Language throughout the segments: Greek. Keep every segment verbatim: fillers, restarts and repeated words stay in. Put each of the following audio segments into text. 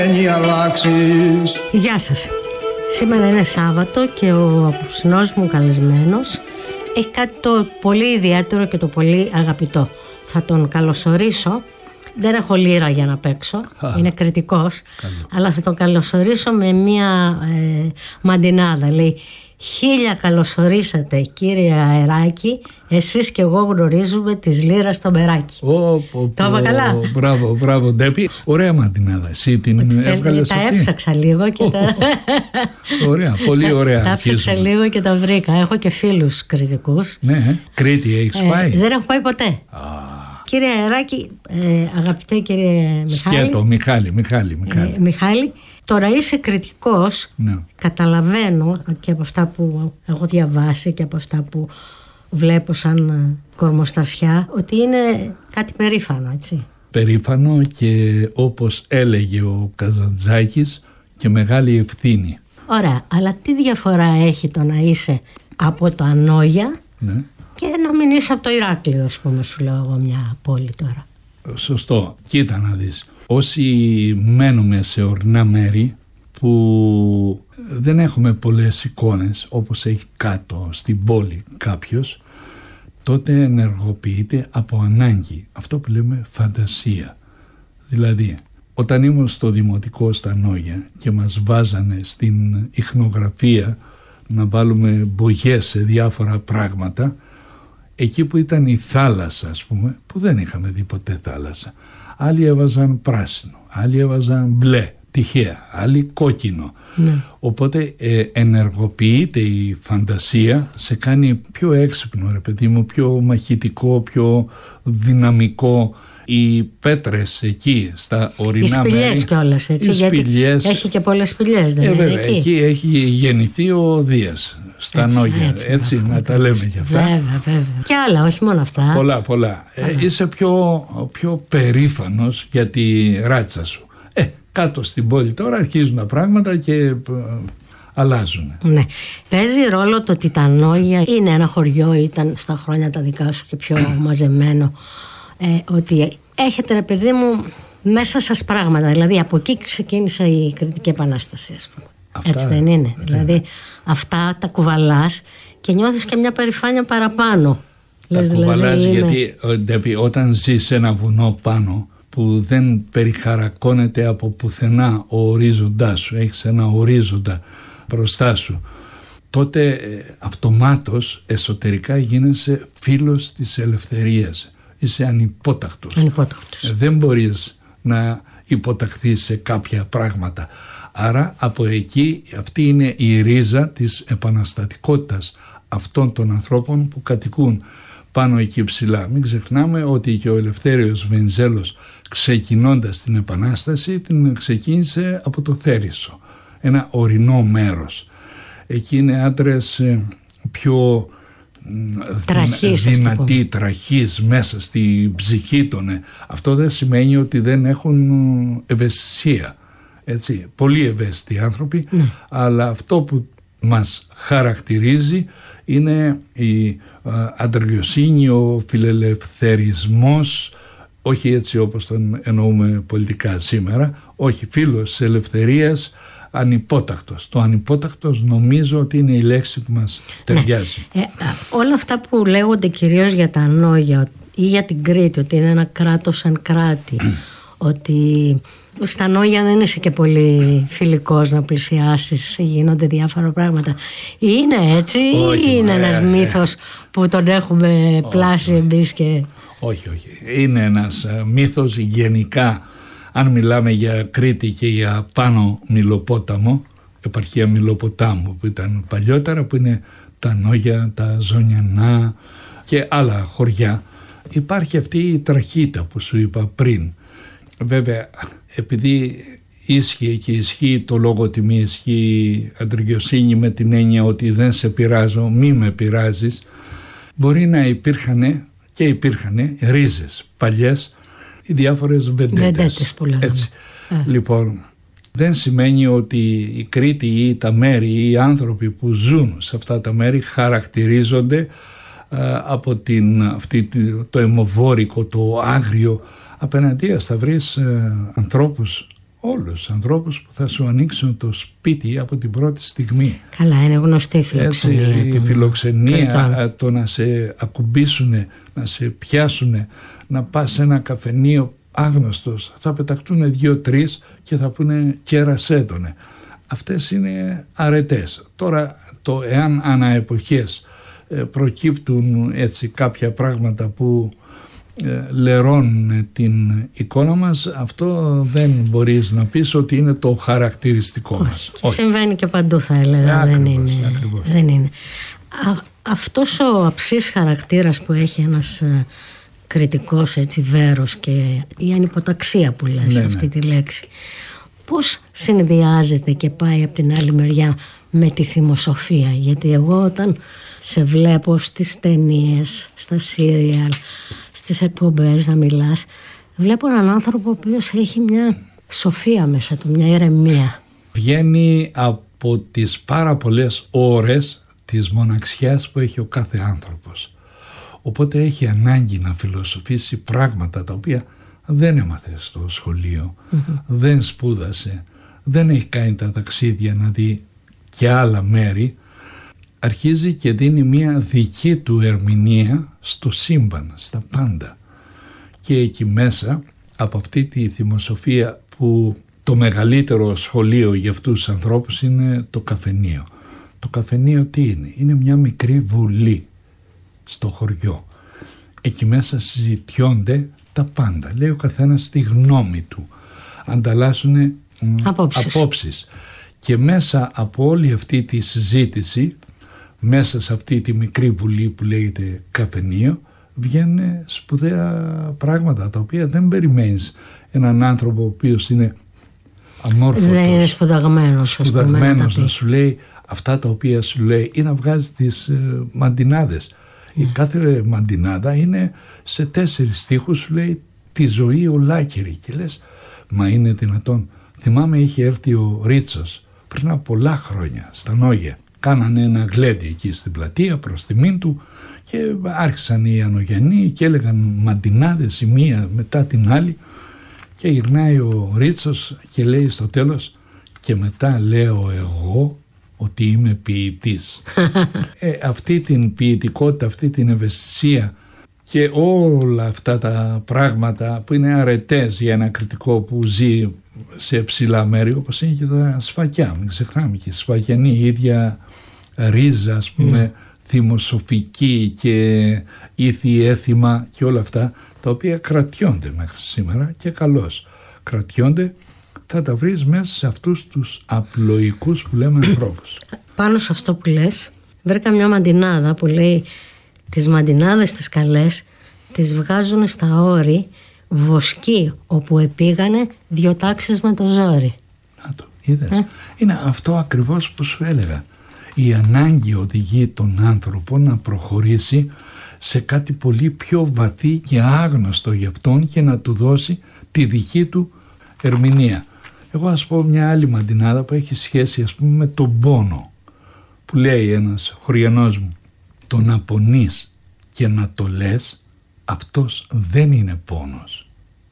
Γεια σας. Σήμερα είναι Σάββατο και ο απόψινός μου καλεσμένος έχει κάτι το πολύ ιδιαίτερο και το πολύ αγαπητό. Θα τον καλωσορίσω. Δεν έχω λίρα για να παίξω, Α, είναι κριτικός, καλό. Αλλά θα τον καλωσορίσω με μια ε, μαντινάδα. Λέει: χίλια καλωσορίσατε κύριε Αεράκη, εσείς και εγώ γνωρίζουμε της λίρας στο μπεράκι. Oh, oh, το είπα καλά. Μπράβο, μπράβο Ντέπη. Ωραία μαντινάδα. Εσύ την έβγαλες τα αυτή? Τα έψαξα λίγο και oh, τα... Ωραία, πολύ ωραία. Τα έψαξα λίγο και τα βρήκα. Έχω και φίλους κριτικούς. Ναι, Κρήτη έχεις πάει? Ε, δεν έχω πάει ποτέ. Ah. Κύριε Αεράκη, ε, αγαπητέ κύριε Μιχάλη. Σκέτο, Μιχάλη, Μιχάλη, Μιχάλη. Ε, Μιχάλη, τώρα είσαι κριτικός, ναι. Καταλαβαίνω και από αυτά που έχω διαβάσει και από αυτά που βλέπω σαν κορμοστασιά ότι είναι κάτι περήφανο, έτσι. Περήφανο και όπως έλεγε ο Καζαντζάκης και μεγάλη ευθύνη. Ωραία, αλλά τι διαφορά έχει το να είσαι από το Ανόγια, ναι, και να μην είσαι από το Ηράκλειο, ας πούμε, σου λέω εγώ μια πόλη τώρα. Σωστό. Κοίτα να δεις. Όσοι μένουμε σε ορεινά μέρη που δεν έχουμε πολλές εικόνες, όπως έχει κάτω στην πόλη κάποιος, τότε ενεργοποιείται από ανάγκη. Αυτό που λέμε φαντασία. Δηλαδή, όταν ήμουν στο δημοτικό στα Νόγια και μας βάζανε στην ιχνογραφία να βάλουμε μπογιές σε διάφορα πράγματα, εκεί που ήταν η θάλασσα, ας πούμε, που δεν είχαμε δει ποτέ θάλασσα, άλλοι έβαζαν πράσινο, άλλοι έβαζαν μπλε, τυχαία, άλλοι κόκκινο. Ναι. Οπότε ε, ενεργοποιείται η φαντασία, σε κάνει πιο έξυπνο, ρε παιδί μου, πιο μαχητικό, πιο δυναμικό. Οι πέτρες εκεί στα ορεινά μέρη. Οι σπηλιές κιόλας, έτσι, οι γιατί σπηλιές, έχει και πολλές σπηλιές, δεν ε, είναι βέβαια, εκεί. Εκεί έχει γεννηθεί ο Δίας. Στα έτσι, Νόγια, έτσι, έτσι να έτσι, τα λέμε κι αυτά. Βέβαια, βέβαια. Και άλλα, όχι μόνο αυτά. Πολλά, πολλά. Ε, είσαι πιο, πιο περήφανος για τη ράτσα σου. Ε, κάτω στην πόλη τώρα αρχίζουν τα πράγματα και ε, αλλάζουν. Ναι. Παίζει ρόλο το ότι τα Νόγια είναι ένα χωριό, ήταν στα χρόνια τα δικά σου και πιο μαζεμένο, ε, ότι έχετε, ρε παιδί μου, μέσα σας πράγματα. Δηλαδή από εκεί ξεκίνησε η Κρητική Επανάσταση, ας πούμε. Αυτά, έτσι δεν είναι? Ναι. Δηλαδή αυτά τα κουβαλάς και νιώθεις και μια περηφάνεια παραπάνω. Τα Λες, κουβαλάς δηλαδή, γιατί Ντέπη, όταν ζεις σε ένα βουνό πάνω που δεν περιχαρακώνεται από πουθενά ο ορίζοντάς σου, έχεις ένα ορίζοντα μπροστά σου, τότε ε, αυτομάτως εσωτερικά γίνεσαι φίλος της ελευθερίας. Είσαι ανυπότακτος. Ανυπότακτος. Ε, δεν μπορείς να υποταχθείς σε κάποια πράγματα. Άρα από εκεί αυτή είναι η ρίζα της επαναστατικότητας αυτών των ανθρώπων που κατοικούν πάνω εκεί ψηλά. Μην ξεχνάμε ότι και ο Ελευθέριος Βενιζέλος, ξεκινώντας την Επανάσταση, την ξεκίνησε από το Θέρισο, ένα ορεινό μέρος. Εκεί είναι άντρες πιο τραχής, δυνατοί, τραχής μέσα στη ψυχή των. Αυτό δεν σημαίνει ότι δεν έχουν ευαισθησία. Έτσι, πολύ ευαίσθητοι άνθρωποι, ναι. Αλλά αυτό που μας χαρακτηρίζει είναι η αντρογιοσύνη, ο φιλελευθερισμός, όχι έτσι όπως τον εννοούμε πολιτικά σήμερα, όχι, φίλος της ελευθερίας, ανυπότακτος. Το ανυπότακτος νομίζω ότι είναι η λέξη που μας ταιριάζει. Ναι. Ε, όλα αυτά που λέγονται κυρίως για τα Νόγια ή για την Κρήτη, ότι είναι ένα κράτος σαν κράτη, ότι στα Νόγια δεν είσαι και πολύ φιλικός να πλησιάσεις, γίνονται διάφορα πράγματα. Είναι έτσι όχι, ή είναι ε, ένας ε, μύθος που τον έχουμε όχι, πλάσει εμείς και... Όχι, όχι. Είναι ένας μύθος γενικά. Αν μιλάμε για Κρήτη και για πάνω Μιλοπόταμο, επαρχία Μιλοποτάμου που ήταν παλιότερα, που είναι τα Νόγια, τα Ζωνιανά και άλλα χωριά, υπάρχει αυτή η τραχύτητα που σου είπα πριν. Βέβαια, επειδή ίσχυε και ισχύει το λόγο τιμή, ισχύει αντρογιοσύνη με την έννοια ότι δεν σε πειράζω, μη με πειράζεις, μπορεί να υπήρχαν και υπήρχαν ρίζες παλιές, οι διάφορες βεντέτες. Βεντέτες που λέμε. Έτσι. Λοιπόν, δεν σημαίνει ότι η Κρήτη ή τα μέρη ή οι άνθρωποι που ζουν σε αυτά τα μέρη χαρακτηρίζονται α, από την, αυτή, το αιμοβόρικο, το άγριο. Απέναντίας θα βρεις ε, ανθρώπους όλους τους ανθρώπους που θα σου ανοίξουν το σπίτι από την πρώτη στιγμή. Καλά, είναι γνωστή η φιλοξενία. Έτσι, η του... φιλοξενία, το να σε ακουμπήσουν, να σε πιάσουν, να πας σε ένα καφενείο άγνωστος, θα πεταχτούν δύο-τρεις και θα πούνε κερασέτονε. Αυτές είναι αρετές. Τώρα, το εάν ανά εποχές προκύπτουν έτσι κάποια πράγματα που λερώνουν την εικόνα μας, αυτό δεν μπορείς να πεις ότι είναι το χαρακτηριστικό Όχι, μας. Όχι. Συμβαίνει και παντού, θα έλεγα. Ακριβώς, δεν είναι, ακριβώς. δεν είναι. Α, αυτός ο αψής χαρακτήρας που έχει ένας α, κριτικός έτσι, βέρος και η ανυποταξία που λες, ναι, αυτή ναι. τη λέξη, πώς συνδυάζεται και πάει από την άλλη μεριά με τη θυμοσοφία? Γιατί εγώ όταν σε βλέπω στις ταινίες, στα σύριαλ, στις εκπομπές να μιλάς, βλέπω έναν άνθρωπο ο οποίος έχει μια σοφία μέσα του, μια ηρεμία. Βγαίνει από τις πάρα πολλές ώρες της μοναξιάς που έχει ο κάθε άνθρωπος. Οπότε έχει ανάγκη να φιλοσοφήσει πράγματα τα οποία δεν έμαθε στο σχολείο, mm-hmm. δεν σπούδασε, δεν έχει κάνει τα ταξίδια να δει και άλλα μέρη. Αρχίζει και δίνει μια δική του ερμηνεία στο σύμπαν, στα πάντα. Και εκεί μέσα, από αυτή τη θυμοσοφία που το μεγαλύτερο σχολείο για αυτούς τους ανθρώπους είναι το καφενείο. Το καφενείο τι είναι? Είναι μια μικρή βουλή στο χωριό. Εκεί μέσα συζητιώνται τα πάντα. Λέει ο καθένας τη γνώμη του. Ανταλλάσσουν απόψεις. απόψεις. Και μέσα από όλη αυτή τη συζήτηση, μέσα σε αυτή τη μικρή βουλή που λέγεται καφενείο, βγαίνουν σπουδαία πράγματα τα οποία δεν περιμένεις έναν άνθρωπο ο οποίος είναι αμόρφωτος, δεν είναι σπουδαγμένος, σπουδαγμένος να, να σου λέει αυτά τα οποία σου λέει ή να βγάζει τις ε, μαντινάδες. Yeah. Η κάθε μαντινάδα είναι σε τέσσερις στίχους, σου λέει τη ζωή ολάκερη και λες μα είναι δυνατόν? Θυμάμαι είχε έρθει ο Ρίτσος πριν από πολλά χρόνια στα Νόγια. Κάνανε ένα γλέντι εκεί στην πλατεία προς τιμήν του και άρχισαν οι Ανογιανοί και έλεγαν μαντινάδες η μία μετά την άλλη και γυρνάει ο Ρίτσος και λέει στο τέλος και μετά λέω εγώ ότι είμαι ποιητής. ε, αυτή την ποιητικότητα, αυτή την ευαισθησία και όλα αυτά τα πράγματα που είναι αρετές για ένα κριτικό που ζει σε ψηλά μέρη, όπως είναι και τα σφακιά, μην ξεχνάμε, και οι σφακιανοί η ίδια ρίζα, ας πούμε, mm. θυμοσοφική και ήθη έθιμα και όλα αυτά τα οποία κρατιόνται μέχρι σήμερα και καλώς κρατιόνται, θα τα βρεις μέσα σε αυτούς τους απλοϊκούς που λέμε ανθρώπους. Πάνω σε αυτό που λες βρήκα μια μαντινάδα που λέει τις μαντινάδες τις καλές τις βγάζουν στα όρη βοσκοί όπου επήγανε δυο τάξεις με το ζόρι. Να το είδες. Ε? Είναι αυτό ακριβώς που σου έλεγα. Η ανάγκη οδηγεί τον άνθρωπο να προχωρήσει σε κάτι πολύ πιο βαθύ και άγνωστο για αυτόν και να του δώσει τη δική του ερμηνεία. Εγώ ας πω μια άλλη μαντινάδα που έχει σχέση ας πούμε με τον πόνο, που λέει ένας χωριανός μου, το να πονείς και να το λες αυτός δεν είναι πόνος.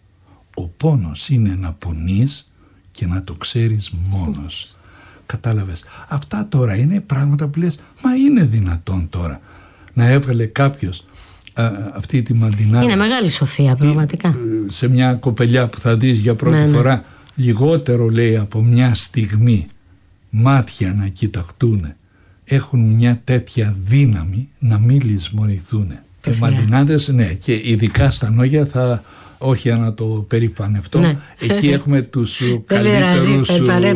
Ο πόνος είναι να πονείς και να το ξέρεις μόνος. Κατάλαβες? Αυτά τώρα είναι πράγματα που λες, μα είναι δυνατόν τώρα να έβγαλε κάποιος α, αυτή τη μαντινάδα? Είναι μεγάλη σοφία πραγματικά. Σε μια κοπελιά που θα δεις για πρώτη ναι, ναι. φορά, λιγότερο λέει από μια στιγμή μάτια να κοιταχτούν, έχουν μια τέτοια δύναμη να μην λησμονηθούν. Και μαντινάδες, ναι, και ειδικά στα Νόγια θα... όχι να το περηφανευτώ, ναι. Εκεί έχουμε τους καλύτερους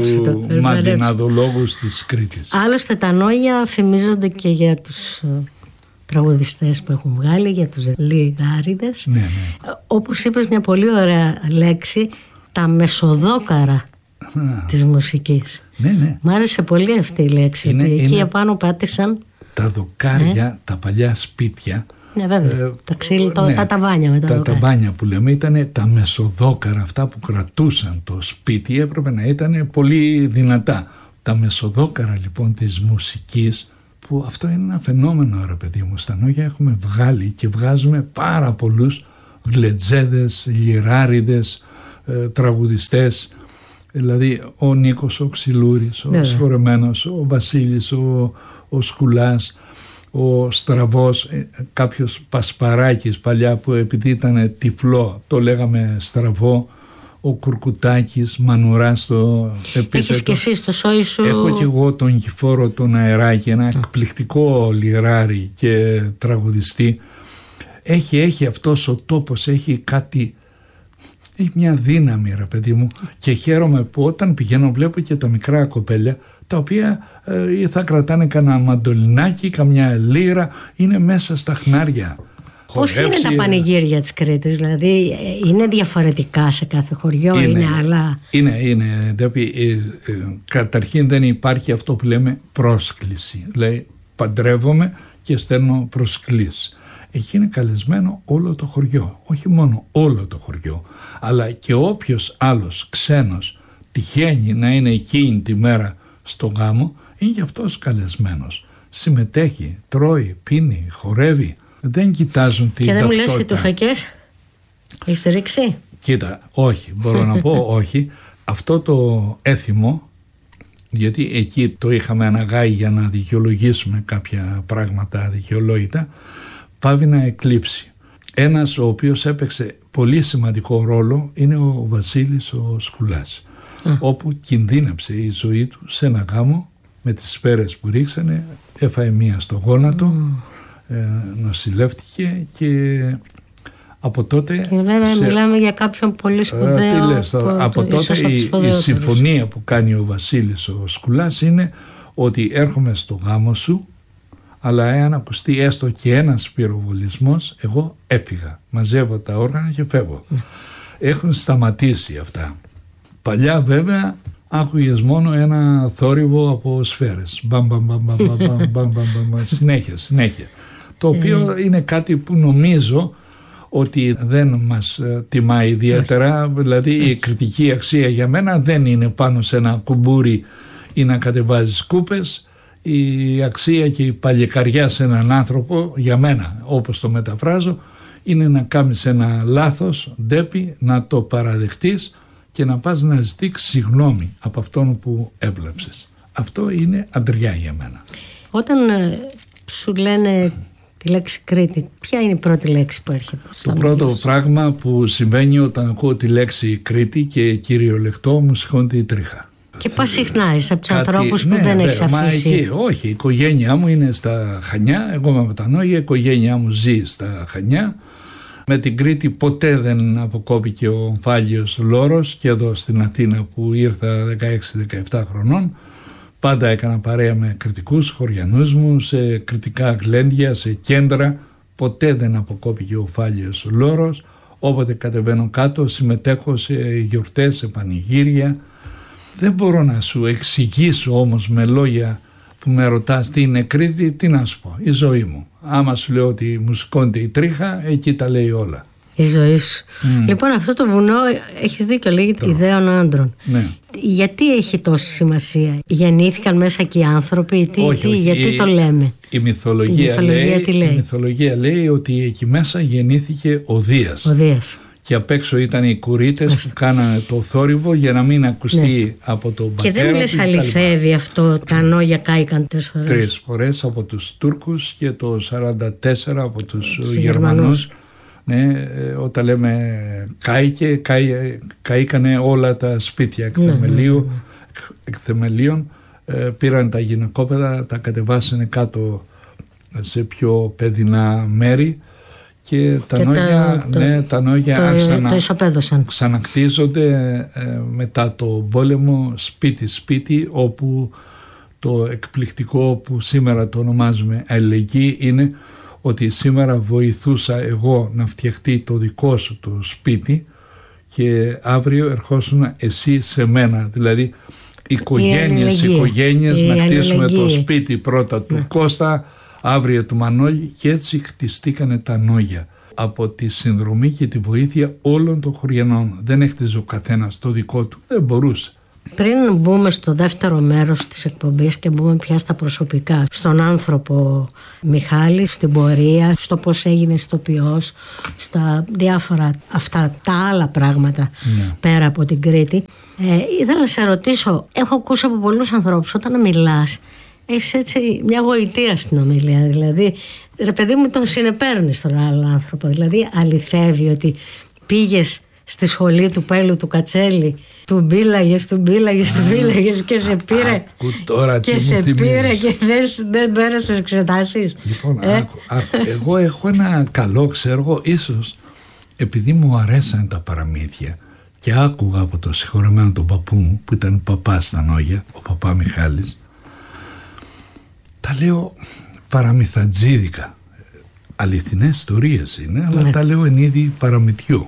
μαντιναδολόγους της Κρήτης. Άλλωστε τα Νόγια φημίζονται και για τους τραγουδιστές που έχουν βγάλει, για τους λιράριδες. Ναι, ναι. Όπως είπες μια πολύ ωραία λέξη, τα μεσοδόκαρα Α. της μουσικής. Ναι, ναι. Μ' άρεσε πολύ αυτή η λέξη, είναι, γιατί εκεί επάνω πάτησαν τα δοκάρια, ε? τα παλιά σπίτια. Ναι, βέβαια. Ε, τα ξύλι, το, ναι, τα ταβάνια με τα, τα δοκάρια. ταβάνια που λέμε ήταν τα μεσοδόκαρα, αυτά που κρατούσαν το σπίτι, έπρεπε να ήταν πολύ δυνατά. Τα μεσοδόκαρα λοιπόν της μουσικής, που αυτό είναι ένα φαινόμενο ρε παιδί μου, στα Νόγια έχουμε βγάλει και βγάζουμε πάρα πολλούς γλετζέδες, λιράριδες, ε, τραγουδιστές Δηλαδή ο Νίκος ο Ξυλούρης, ο yeah. Συγχωρεμένος, ο Βασίλης, ο, ο Σκουλάς, ο Στραβός, κάποιος Πασπαράκης παλιά που επειδή ήταν τυφλό το λέγαμε Στραβό, ο Κουρκουτάκης, Μανουράς στο επίθετο. Έχεις και εσύ στο σόι σου. Έχω και εγώ τον Κηφόρο τον Αεράκη, ένα oh. εκπληκτικό λιράρι και τραγουδιστή. Έχει, έχει αυτός ο τόπος, έχει κάτι, έχει μια δύναμη ρε παιδί μου, και χαίρομαι που όταν πηγαίνω βλέπω και τα μικρά κοπέλια τα οποία ε, θα κρατάνε κανένα μαντολινάκι, καμιά λύρα, είναι μέσα στα χνάρια. Πώς είναι τα πανηγύρια της Κρήτης, δηλαδή είναι διαφορετικά σε κάθε χωριό, είναι, είναι άλλα? Είναι, είναι, δηλαδή, ε, ε, καταρχήν δεν υπάρχει αυτό που λέμε πρόσκληση, δηλαδή παντρεύομαι και στέλνω προσκλήσεις. Εκεί είναι καλεσμένο όλο το χωριό, όχι μόνο όλο το χωριό, αλλά και όποιος άλλος ξένος τυχαίνει να είναι εκείνη τη μέρα στο γάμο, είναι και αυτός καλεσμένος. Συμμετέχει, τρώει, πίνει, χορεύει, δεν κοιτάζουν την ταυτότητα. Και δεν μου λες οι τουφακές, έχεις ρίξει? Κοίτα, όχι, μπορώ να πω όχι. Αυτό το έθιμο, γιατί εκεί το είχαμε αναγάγει για να δικαιολογήσουμε κάποια πράγματα αδικαιολόγητα, πάβει να εκλείψει. Ένας ο οποίος έπαιξε πολύ σημαντικό ρόλο είναι ο Βασίλης ο Σκουλάς, mm. όπου κινδύνεψε η ζωή του σε ένα γάμο με τις σφαίρες που ρίξανε, έφαε μία στο γόνατο, mm. ε, νοσηλεύτηκε και από τότε... Και βέβαια σε... μιλάμε για κάποιον πολύ σπουδαίο. Ε, τι λες, από, από τότε η, η συμφωνία που κάνει ο Βασίλης ο Σκουλάς είναι ότι έρχομαι στο γάμο σου, αλλά εάν ακουστεί έστω και ένας πυροβολισμός, εγώ έφυγα. Μαζεύω τα όργανα και φεύγω. Mm. Έχουν σταματήσει αυτά. Παλιά βέβαια άκουγες μόνο ένα θόρυβο από σφαίρες. Μπαμ, μπαμ, μπαμ, μπαμ, μπαμ, μπαμ, μπαμ, συνέχεια, συνέχεια. Το οποίο mm. είναι κάτι που νομίζω ότι δεν μας τιμά ιδιαίτερα. Mm. Δηλαδή η κριτική αξία για μένα δεν είναι πάνω σε ένα κουμπούρι ή να κατεβάζεις κούπες. Η αξία και η παλικαριά σε έναν άνθρωπο, για μένα όπως το μεταφράζω, είναι να κάνεις ένα λάθος, ντέπι, να το παραδεχτείς και να πας να ζητήσεις συγγνώμη από αυτόν που έβλεψες. Αυτό είναι αντριά για μένα. Όταν ε, σου λένε τη λέξη Κρήτη, ποια είναι η πρώτη λέξη που έρχεται? Το πρώτο μιλήσεις. Πράγμα που συμβαίνει όταν ακούω τη λέξη Κρήτη και κυριολεκτό μου σηκώνεται η τρίχα. Και πας συχνά είσαι από τους ανθρώπους που ναι, δεν έχεις αφήσει? Εκεί, όχι, η οικογένειά μου είναι στα Χανιά, εγώ είμαι από τα Νόγια, η οικογένειά μου ζει στα Χανιά. Με την Κρήτη ποτέ δεν αποκόπηκε ο ομφάλιος λόρος, και εδώ στην Αθήνα που ήρθα δεκαέξι δεκαεπτά χρονών. Πάντα έκανα παρέα με κριτικούς χωριανούς μου, σε κριτικά γλέντια, σε κέντρα. Ποτέ δεν αποκόπηκε ο ομφάλιος λόρος. Όποτε κατεβαίνω κάτω συμμετέχω σε γιορτές, σε πανηγύρια. Δεν μπορώ να σου εξηγήσω όμως με λόγια που με ρωτάς τι είναι Κρήτη, τι να σου πω, η ζωή μου. Άμα σου λέω ότι μου σηκώνεται η τρίχα, εκεί τα λέει όλα. Η ζωή σου. Mm. Λοιπόν, αυτό το βουνό, έχεις δίκιο, λέγεται ιδέων άντρων. Ναι. Γιατί έχει τόση σημασία? Γεννήθηκαν μέσα και οι άνθρωποι? Τι, όχι, τι, όχι. Γιατί η, το λέμε? Η μυθολογία, η μυθολογία, λέει, λέει? η μυθολογία λέει ότι εκεί μέσα γεννήθηκε ο Δίας. Ο Δίας. Και απ' έξω ήταν οι κουρίτες που κάνανε το θόρυβο για να μην ακουστεί ναι. από τον πατέρα. Και δεν λες αληθεύει αυτό, τα Νόγια κάηκαν τρεις φορές? Τρεις φορές από τους Τούρκους και το σαράντα τέσσερα από τους Γερμανούς. Ναι, όταν λέμε κάηκε, κάη, καήκανε όλα τα σπίτια εκ θεμελίου, ναι, ναι, ναι. εκ θεμελίων. Ε, πήραν τα γυναικόπαιδα, τα κατεβάσανε κάτω σε πιο παιδινά μέρη. Και τα και Νόγια, το, ναι, τα Νόγια το, άρχισαν να ξανακτίζονται ε, μετά το πόλεμο σπίτι-σπίτι, όπου το εκπληκτικό που σήμερα το ονομάζουμε αλληλεγγύη είναι ότι σήμερα βοηθούσα εγώ να φτιαχτεί το δικό σου το σπίτι και αύριο ερχόσουν εσύ σε μένα. Δηλαδή οικογένειες, οικογένειες να χτίσουμε το σπίτι πρώτα του ναι. Κώστα, αύριο του Μανώλη, και έτσι χτιστήκανε τα Νόγια από τη συνδρομή και τη βοήθεια όλων των χωριανών. Δεν έχτιζε ο καθένας το δικό του, δεν μπορούσε. Πριν μπούμε στο δεύτερο μέρος της εκπομπής και μπούμε πια στα προσωπικά, στον άνθρωπο Μιχάλη, στην πορεία, στο πώς έγινε ηθοποιός, στα διάφορα αυτά τα άλλα πράγματα ναι. πέρα από την Κρήτη, Ε, ήθελα να σε ρωτήσω, έχω ακούσει από πολλούς ανθρώπους όταν μιλάς, έχεις έτσι μια γοητεία στην ομιλία. Δηλαδή, ρε παιδί μου, τον συνεπέρνεις τον άλλο άνθρωπο. Δηλαδή, αληθεύει ότι πήγες στη σχολή του Πέλου του Κατσέλη, του μπίλαγες, του μπίλαγες, του μπίλαγες και σε πήρε. Τώρα, και σε πήρε και δεν, δεν πέρασες εξετάσεις. Λοιπόν, ε? άκου, άκου. Εγώ έχω ένα καλό, ξέρω, ίσως επειδή μου αρέσαν τα παραμύθια και άκουγα από το συγχωρεμένο τον παππού μου, που ήταν παπάς στα Νόγια, ο παπά Μιχάλης, τα λέω παραμυθατζίδικα. Αληθινές ιστορίες είναι, αλλά ναι, τα λέω εν είδη παραμυθιού.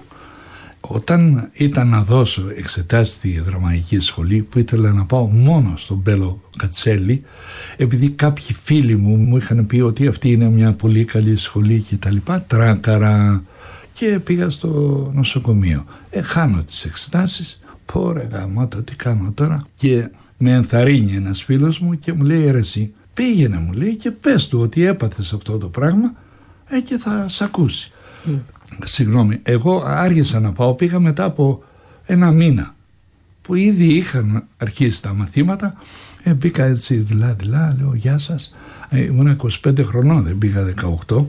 Όταν ήταν να δώσω εξετάσεις στη δραματική σχολή, που ήθελα να πάω μόνο στον Πέλο Κατσέλη, επειδή κάποιοι φίλοι μου μου είχαν πει ότι αυτή είναι μια πολύ καλή σχολή και τα λοιπά, τράκαρα, και πήγα στο νοσοκομείο. Ε, χάνω τις εξετάσεις, πω ρε γαμώτο, τι κάνω τώρα? Και με ενθαρρύνει ένας φίλος μου και μου λέει, ρε εσύ, πήγαινε, μου λέει, και πες του ότι έπαθες αυτό το πράγμα, ε, και θα σ' ακούσει. Mm. Συγγνώμη, εγώ άργησα να πάω, πήγα μετά από ένα μήνα που ήδη είχαν αρχίσει τα μαθήματα. ε, Μπήκα έτσι δειλά δειλά, λέω γεια σας, ε, ήμουν είκοσι πέντε χρονών, δεν πήγα δεκαοκτώ.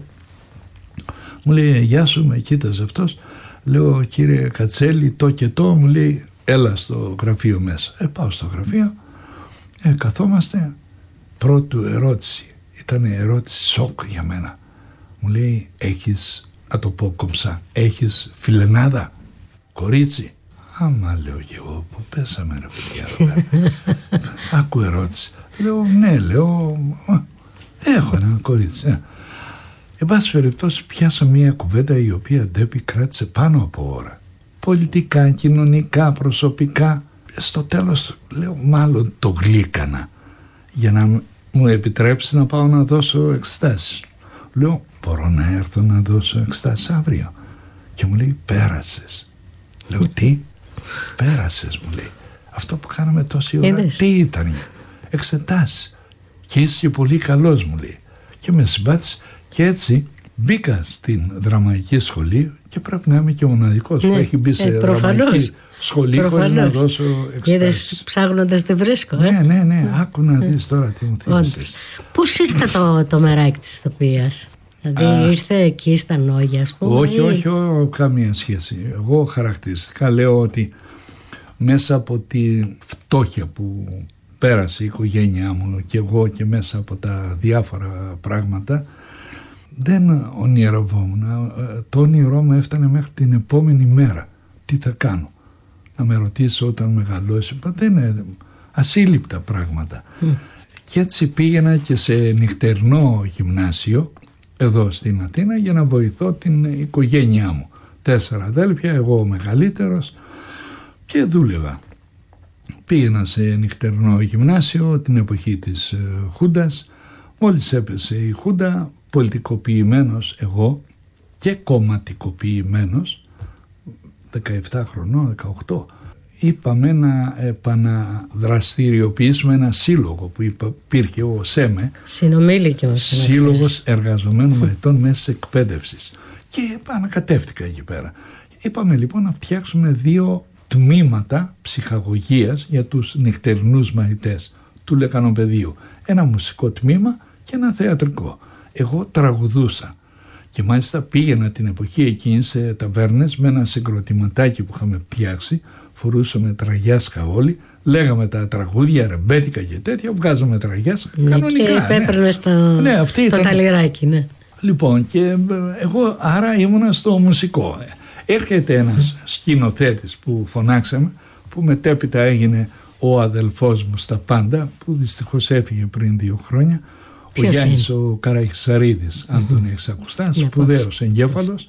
Μου λέει γεια σου, με κοίταζε αυτός, λέω κύριε Κατσέλη το και το, μου λέει έλα στο γραφείο μέσα. Ε, πάω στο γραφείο, ε, καθόμαστε, πρώτη ερώτηση, ήταν ερώτηση σοκ για μένα. Μου λέει, έχεις, να το πω κομψά, έχεις φιλενάδα, κορίτσι? Άμα, λέω και εγώ, που πέσαμε ρε παιδιά. Άκου ερώτηση. Λέω, ναι, λέω, έχω ένα κορίτσι. Ε. Εν πάση περιπτώσει πιάσα μια κουβέντα η οποία ντέπη κράτησε πάνω από ώρα. Πολιτικά, κοινωνικά, προσωπικά. Στο τέλος λέω, μάλλον το γλύκανα για να μου επιτρέψει να πάω να δώσω εξετάσεις. Λέω, μπορώ να έρθω να δώσω εξετάσεις αύριο? Και μου λέει, πέρασες. Λέω, τι? Πέρασες, μου λέει. Αυτό που κάναμε τόση ώρα, Είδες. τι ήταν? Εξετάσεις. Και είσαι και πολύ καλός, μου λέει. Και με συμπάθησε. Και έτσι μπήκα στην δραματική σχολή και πρέπει να είμαι και ο μοναδικός ναι, που έχει μπει σε ε, δραματική σχολή χωρίς να δώσω εξετάσεις. Είδες, ψάχνοντας τη βρίσκω. Ε? Ναι, ναι, ναι. Άκου να δεις τώρα τι μου θύμισες. Πώς ήρθε το, το μεράκι της ηθοποιίας? Δηλαδή Α, ήρθε εκεί στα Νόγια, ας πούμε? Όχι, όχι, όχι, καμία σχέση. Εγώ χαρακτηριστικά λέω ότι μέσα από τη φτώχεια που πέρασε η οικογένειά μου και εγώ και μέσα από τα διάφορα πράγματα, δεν ονειρευόμουν. Το όνειρό μου έφτανε μέχρι την επόμενη μέρα. Τι θα κάνω? Να με ρωτήσει όταν μεγαλώσει. Δεν είναι ασύλληπτα πράγματα. Mm. Και έτσι πήγαινα και σε νυχτερινό γυμνάσιο εδώ στην Αθήνα για να βοηθώ την οικογένειά μου. Τέσσερα αδέλφια, εγώ ο μεγαλύτερος, και δούλευα. Πήγαινα σε νυχτερινό γυμνάσιο την εποχή της Χούντας. Μόλις έπεσε η Χούντα, πολιτικοποιημένος εγώ και κομματικοποιημένος, δεκαεπτά χρονών, δεκαοκτώ, είπαμε να επαναδραστηριοποιήσουμε ένα σύλλογο που υπήρχε, ο ΣΕΜΕ, Σύλλογος Εργαζομένων Μαθητών Μέσης Εκπαίδευσης, και ανακατεύτηκα εκεί πέρα. Είπαμε λοιπόν να φτιάξουμε δύο τμήματα ψυχαγωγίας για τους νυχτερινούς μαθητές του Λεκανοπεδίου. Ένα μουσικό τμήμα και ένα θεατρικό. Εγώ τραγουδούσα και μάλιστα πήγαινα την εποχή εκείνη σε ταβέρνες με ένα συγκροτηματάκι που είχαμε φτιάξει, φορούσαμε τραγιάσκα όλοι, λέγαμε τα τραγούδια, ρεμπέτικα και τέτοια, βγάζαμε τραγιάσκα ναι, κανονικά. Και επέπαιρνες ναι. το, ναι, το ήταν... ταλιράκι, ναι. Λοιπόν, και εγώ άρα ήμουνα στο μουσικό. Έρχεται ένας σκηνοθέτης που φωνάξαμε, που μετέπειτα έγινε ο αδελφός μου στα πάντα, που δυστυχώς έφυγε πριν δύο χρόνια. Ο Ποιος Γιάννης είναι? Ο Καραχισαρίδης, αν mm-hmm. τον έχεις ακουστά, σπουδαίος εγκέφαλος.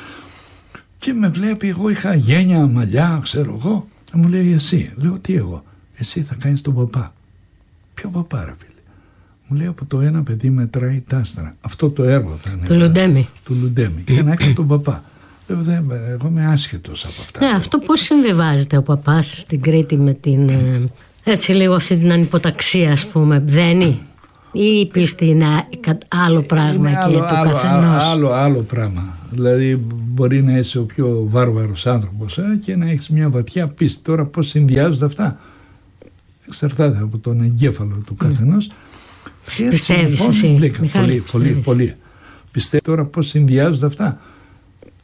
Και με βλέπει, εγώ είχα γένια, μαλλιά, ξέρω εγώ. Μου λέει, εσύ. Λέω, τι εγώ? Εσύ θα κάνεις τον παπά. Ποιο παπά, ρε φίλε? Μου λέει, από το ένα παιδί μετράει τα άστρα. Αυτό το έργο θα είναι. Του Λουντέμι. Του Λουντέμι. Για να έκανε τον παπά. Λέω, δεν, εγώ είμαι άσχετος από αυτά. Ναι, αυτό πώς συμβιβάζεται ο παπάς στην Κρήτη με την, έτσι λίγο αυτή την ανυποταξία, ας πούμε, δένει? Ή η πίστη είναι άλλο πράγμα είναι και άλλο, του άλλο, καθενός? Άλλο, άλλο, άλλο πράγμα. Δηλαδή μπορεί να είσαι ο πιο βάρβαρος άνθρωπος ε, και να έχεις μια βαθιά πίστη. Τώρα πώς συνδυάζονται αυτά? Εξαρτάται από τον εγκέφαλο του καθενός. Mm. Πιστεύεις εσύ, Μιχάλη? Πολύ, πολύ, πολύ. Πιστεύω τώρα πώς συνδυάζονται αυτά.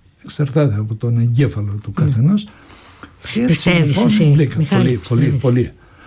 Εξαρτάται από τον εγκέφαλο του καθενός. Πιστεύεις εσύ, Μιχάλη? Πολύ, πολύ, πολύ.